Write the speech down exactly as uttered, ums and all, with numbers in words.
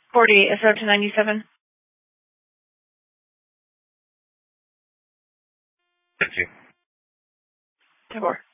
forty-eight S O to ninety-seven. Thank you. Tabor.